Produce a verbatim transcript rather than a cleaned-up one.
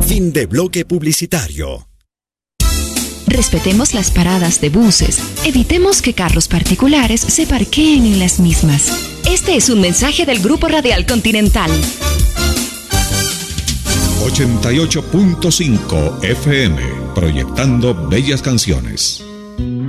Fin de bloque publicitario. Respetemos las paradas de buses. Evitemos que carros particulares se parqueen en las mismas. Este es un mensaje del Grupo Radial Continental. ochenta y ocho punto cinco F M, proyectando bellas canciones.